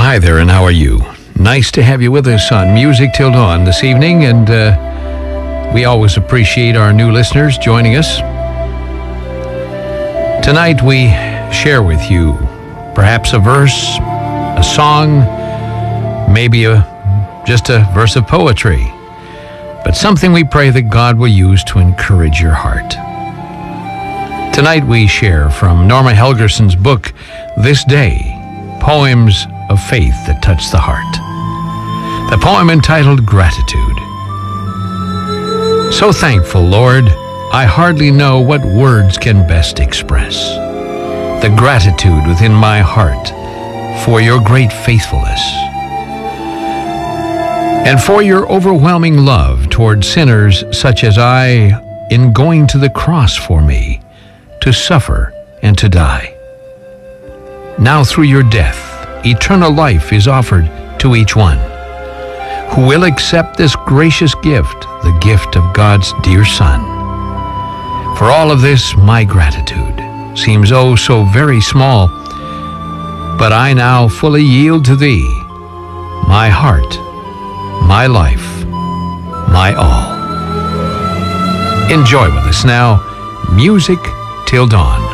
Hi there, and how are you? Nice to have you with us on Music Till Dawn this evening, and we always appreciate our new listeners joining us. Tonight we share with you perhaps a verse, a song, maybe just a verse of poetry, but something we pray that God will use to encourage your heart. Tonight we share from Norma Helgerson's book, This Day, Poems of Faith That Touch the Heart. The poem entitled Gratitude. So thankful, Lord, I hardly know what words can best express the gratitude within my heart for your great faithfulness and for your overwhelming love toward sinners such as I in going to the cross for me to suffer and to die. Now through your death, eternal life is offered to each one who will accept this gracious gift, the gift of God's dear Son. For all of this, my gratitude seems oh so very small, but I now fully yield to thee, my heart, my life, my all. Enjoy with us now, Music Till Dawn.